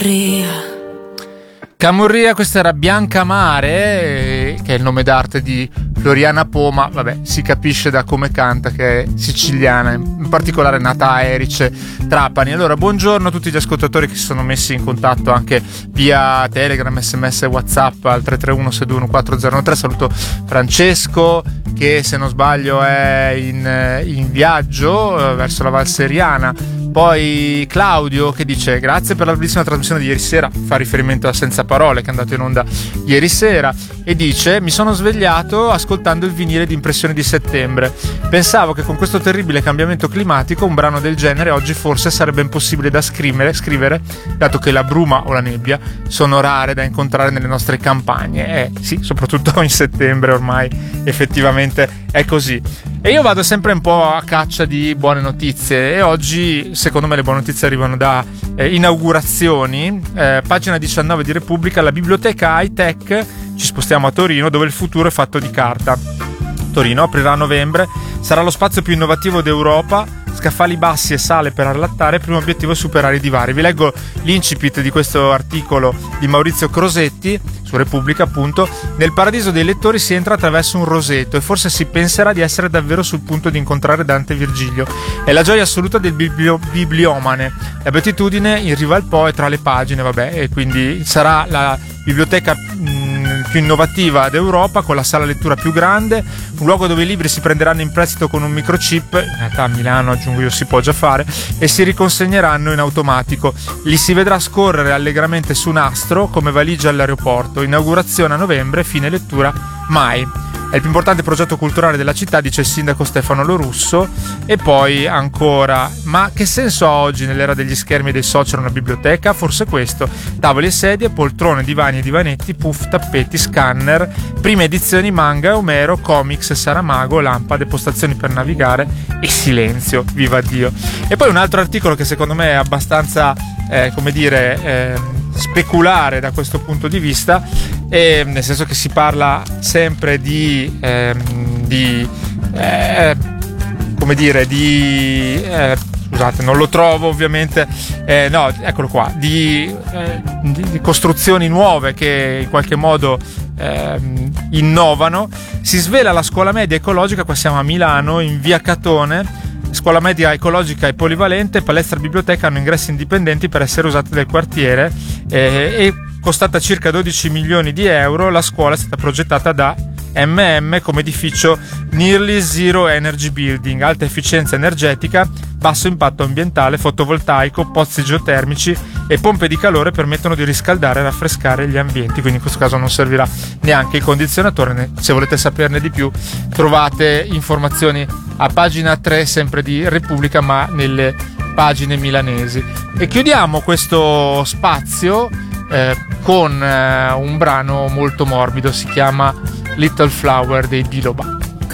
Camurria, questa era Bianca Mare, che è il nome d'arte di Floriana Poma. Vabbè, si capisce da come canta che è siciliana, in particolare nata a Erice, Trapani. Allora, buongiorno a tutti gli ascoltatori che si sono messi in contatto anche via Telegram, SMS e WhatsApp al 331 621 4013. Saluto Francesco, che se non sbaglio è in viaggio verso la Val Seriana. Poi Claudio, che dice grazie per la bellissima trasmissione di ieri sera, fa riferimento a Senza Parole che è andato in onda ieri sera, e dice mi sono svegliato ascoltando il vinile di Impressioni di settembre, pensavo che con questo terribile cambiamento climatico un brano del genere oggi forse sarebbe impossibile da scrivere, dato che la bruma o la nebbia sono rare da incontrare nelle nostre campagne. Sì, soprattutto in settembre ormai effettivamente è così. E io vado sempre un po' a caccia di buone notizie, e oggi secondo me le buone notizie arrivano da inaugurazioni. Pagina 19 di Repubblica, la biblioteca high tech, ci spostiamo a Torino dove il futuro è fatto di carta. Torino aprirà a novembre, sarà lo spazio più innovativo d'Europa, scaffali bassi e sale per allattare, primo obiettivo è superare i divari. Vi leggo l'incipit di questo articolo di Maurizio Crosetti su Repubblica, appunto. Nel paradiso dei lettori si entra attraverso un roseto e forse si penserà di essere davvero sul punto di incontrare Dante e Virgilio. È la gioia assoluta del bibliomane, la beatitudine in riva al Po e tra le pagine, e quindi sarà la biblioteca più innovativa d'Europa, con la sala lettura più grande, un luogo dove i libri si prenderanno in prestito con un microchip, in realtà a Milano aggiungo io si può già fare, e si riconsegneranno in automatico. Li si vedrà scorrere allegramente su nastro come valigie all'aeroporto. Inaugurazione a novembre, fine lettura mai. È il più importante progetto culturale della città, dice il sindaco Stefano Lorusso. E poi ancora, ma che senso ha oggi nell'era degli schermi e dei social una biblioteca? Forse questo: tavoli e sedie, poltrone, divani e divanetti, puff, tappeti, scanner, prime edizioni manga, Omero, comics, Saramago, lampade, postazioni per navigare e silenzio, viva Dio. E poi un altro articolo che secondo me è abbastanza speculare da questo punto di vista, nel senso che si parla sempre scusate, non lo trovo ovviamente, no, eccolo qua, di costruzioni nuove che in qualche modo innovano. Si svela la scuola media ecologica, qua siamo a Milano, in via Catone. Scuola media ecologica e polivalente, palestra e biblioteca hanno ingressi indipendenti per essere usate dal quartiere, e costata circa 12 milioni di euro. La scuola è stata progettata da come edificio Nearly Zero Energy Building, alta efficienza energetica, basso impatto ambientale, fotovoltaico, pozzi geotermici e pompe di calore permettono di riscaldare e raffrescare gli ambienti, quindi in questo caso non servirà neanche il condizionatore. Se volete saperne di più trovate informazioni a pagina 3 sempre di Repubblica, ma nelle pagine milanesi. E chiudiamo questo spazio con un brano molto morbido, si chiama Little Flower dei Biloba.